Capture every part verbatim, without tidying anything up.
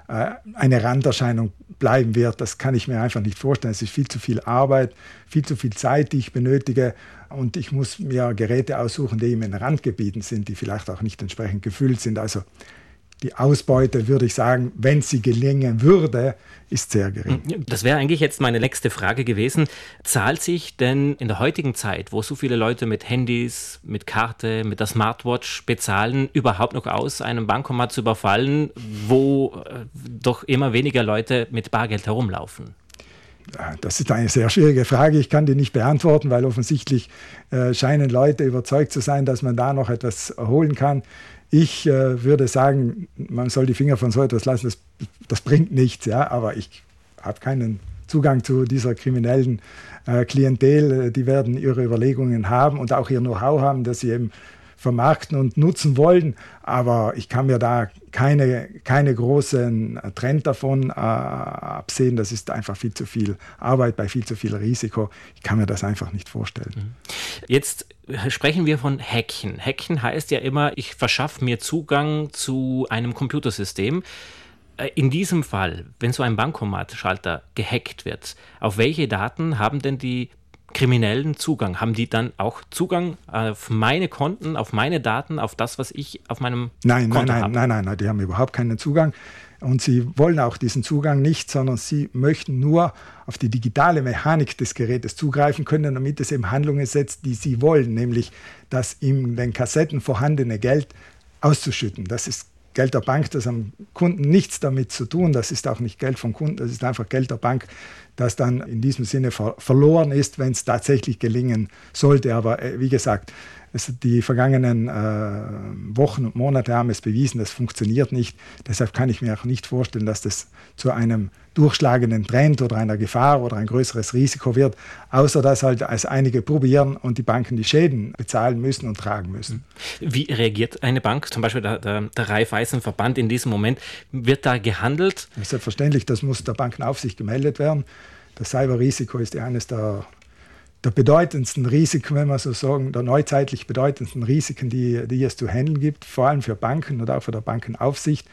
eine Randerscheinung bleiben wird. Das kann ich mir einfach nicht vorstellen. Es ist viel zu viel Arbeit, viel zu viel Zeit, die ich benötige. Und ich muss mir Geräte aussuchen, die in den Randgebieten sind, die vielleicht auch nicht entsprechend gefüllt sind. Also die Ausbeute, würde ich sagen, wenn sie gelingen würde, ist sehr gering. Das wäre eigentlich jetzt meine nächste Frage gewesen. Zahlt sich denn in der heutigen Zeit, wo so viele Leute mit Handys, mit Karte, mit der Smartwatch bezahlen, überhaupt noch aus, einen Bankomat zu überfallen, wo äh, doch immer weniger Leute mit Bargeld herumlaufen? Das ist eine sehr schwierige Frage. Ich kann die nicht beantworten, weil offensichtlich äh, scheinen Leute überzeugt zu sein, dass man da noch etwas holen kann. Ich äh, würde sagen, man soll die Finger von so etwas lassen, das, das bringt nichts. Ja? Aber ich habe keinen Zugang zu dieser kriminellen äh, Klientel. Die werden ihre Überlegungen haben und auch ihr Know-how haben, dass sie eben vermarkten und nutzen wollen. Aber ich kann mir da keine, keine großen Trend davon äh, absehen. Das ist einfach viel zu viel Arbeit bei viel zu viel Risiko. Ich kann mir das einfach nicht vorstellen. Jetzt sprechen wir von Hacken. Hacken heißt ja immer, ich verschaffe mir Zugang zu einem Computersystem. In diesem Fall, wenn so ein Bankomatschalter gehackt wird, auf welche Daten haben denn die Kriminellen Zugang? Haben die dann auch Zugang auf meine Konten, auf meine Daten, auf das, was ich auf meinem nein, Konto nein, habe? Nein, nein, nein, die haben überhaupt keinen Zugang. Und sie wollen auch diesen Zugang nicht, sondern sie möchten nur auf die digitale Mechanik des Gerätes zugreifen können, damit es eben Handlungen setzt, die sie wollen, nämlich das in den Kassetten vorhandene Geld auszuschütten. Das ist Geld der Bank, das am Kunden nichts damit zu tun. Das ist auch nicht Geld vom Kunden, das ist einfach Geld der Bank, das dann in diesem Sinne ver- verloren ist, wenn es tatsächlich gelingen sollte. Aber äh, wie gesagt, es, die vergangenen äh, Wochen und Monate haben es bewiesen, das funktioniert nicht. Deshalb kann ich mir auch nicht vorstellen, dass das zu einem durchschlagenden Trend oder einer Gefahr oder ein größeres Risiko wird, außer dass halt als einige probieren und die Banken die Schäden bezahlen müssen und tragen müssen. Wie reagiert eine Bank, zum Beispiel der, der, der Raiffeisenverband in diesem Moment? Wird da gehandelt? Selbstverständlich, das muss der Bankenaufsicht gemeldet werden. Das Cyberrisiko ist ja eines der, der bedeutendsten Risiken, wenn man so sagen, der neuzeitlich bedeutendsten Risiken, die, die es zu handeln gibt, vor allem für Banken und auch für die Bankenaufsicht.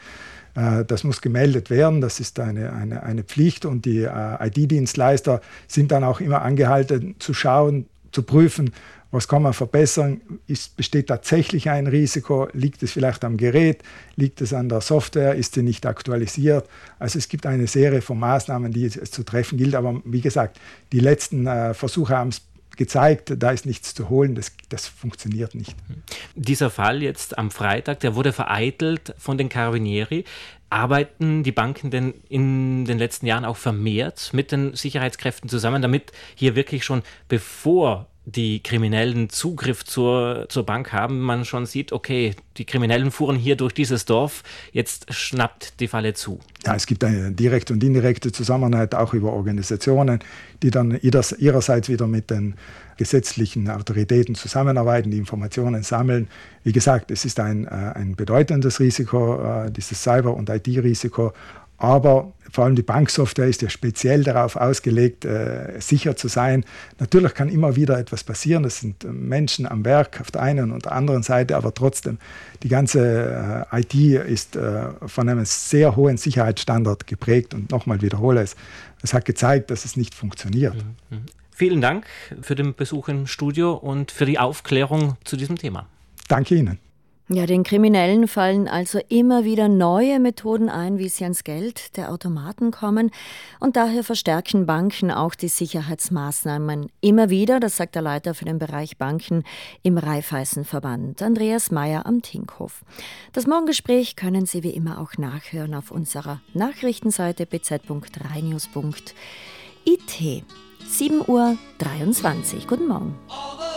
Das muss gemeldet werden, das ist eine, eine, eine Pflicht und die äh, I T-Dienstleister sind dann auch immer angehalten zu schauen, zu prüfen, was kann man verbessern, ist, besteht tatsächlich ein Risiko, liegt es vielleicht am Gerät, liegt es an der Software, ist sie nicht aktualisiert. Also es gibt eine Serie von Maßnahmen, die es zu treffen gilt, aber wie gesagt, die letzten äh, Versuche haben es gezeigt, da ist nichts zu holen, das, das funktioniert nicht. Dieser Fall jetzt am Freitag, der wurde vereitelt von den Carabinieri. Arbeiten die Banken denn in den letzten Jahren auch vermehrt mit den Sicherheitskräften zusammen, damit hier wirklich schon bevor die Kriminellen Zugriff zur, zur Bank haben, man schon sieht, okay, die Kriminellen fuhren hier durch dieses Dorf, jetzt schnappt die Falle zu? Ja, es gibt eine direkte und indirekte Zusammenarbeit auch über Organisationen, die dann ihrerseits wieder mit den gesetzlichen Autoritäten zusammenarbeiten, die Informationen sammeln. Wie gesagt, es ist ein, ein bedeutendes Risiko, dieses Cyber- und I T-Risiko, aber vor allem die Banksoftware ist ja speziell darauf ausgelegt, äh, sicher zu sein. Natürlich kann immer wieder etwas passieren. Es sind Menschen am Werk auf der einen und der anderen Seite, aber trotzdem, die ganze äh, I T ist äh, von einem sehr hohen Sicherheitsstandard geprägt. Und nochmal wiederhole es, es hat gezeigt, dass es nicht funktioniert. Mhm. Vielen Dank für den Besuch im Studio und für die Aufklärung zu diesem Thema. Danke Ihnen. Ja, den Kriminellen fallen also immer wieder neue Methoden ein, wie sie ans Geld der Automaten kommen. Und daher verstärken Banken auch die Sicherheitsmaßnahmen immer wieder, das sagt der Leiter für den Bereich Banken im Raiffeisenverband, Andreas Meyer am Tinkoff. Das Morgengespräch können Sie wie immer auch nachhören auf unserer Nachrichtenseite b z punkt rainews punkt i t. sieben Uhr dreiundzwanzig. Guten Morgen.